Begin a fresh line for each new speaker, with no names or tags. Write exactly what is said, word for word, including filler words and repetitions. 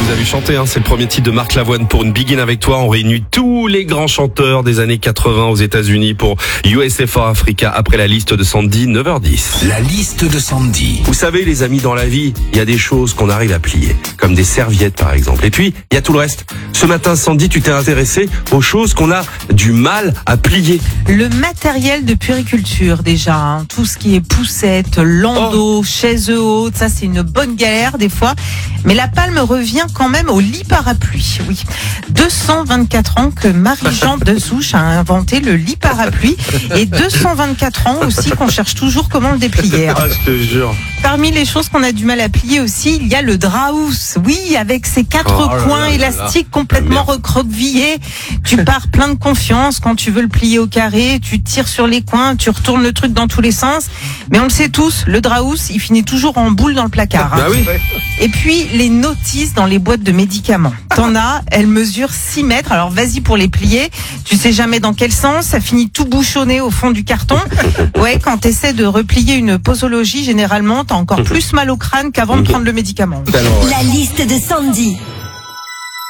vous a vu chanter, hein, c'est le premier titre de Marc Lavoine pour une Begin avec toi. On réunit tous les grands chanteurs des années quatre-vingts aux États-Unis pour U S A for Africa après la liste de Sandy, neuf heures dix.
La liste de Sandy.
Vous savez les amis, dans la vie, il y a des choses qu'on arrive à plier, comme des serviettes par exemple. Et puis, il y a tout le reste. Ce matin, Sandy, tu t'es intéressé aux choses qu'on a du mal à plier.
Le matériel de puériculture déjà, hein. Tout ce qui est poussette, landau, oh. chaises hautes, ça c'est une bonne galère des fois. Mais la palme revient quand même au lit parapluie. Oui, deux cent vingt-quatre ans que Marie-Jean Dessouche a inventé le lit parapluie et deux cent vingt-quatre ans aussi qu'on cherche toujours comment le déplier.
Ah, je te jure.
Parmi les choses qu'on a du mal à plier aussi, il y a le draus. Oui, avec ses quatre
Oh là
coins
là là
élastiques
là.
complètement
Ah,
recroquevillés. Tu pars plein de confiance quand tu veux le plier au carré, tu tires sur les coins, tu retournes le truc dans tous les sens. Mais on le sait tous, le draus, il finit toujours en boule dans le placard. Hein.
Bah oui.
Et puis, les notices dans les boîtes de médicaments. T'en as, elles mesurent six mètres. Alors, vas-y pour les plier. Tu sais jamais dans quel sens. Ça finit tout bouchonné au fond du carton. Ouais, quand t'essaies de replier une posologie, généralement, t'as encore plus mal au crâne qu'avant de prendre le médicament.
Alors, ouais.
La liste de Sandy.